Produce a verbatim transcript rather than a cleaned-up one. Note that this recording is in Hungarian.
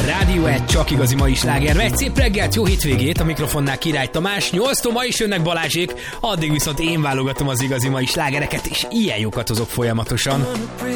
Rádió egy csak igazi mai sláger. Egy szép reggelt, jó hétvégét, a mikrofonnál Király Tamás. nyolctól ma is jönnek Balázsék, addig viszont én válogatom az igazi mai slágereket, és ilyen jókat hozok folyamatosan.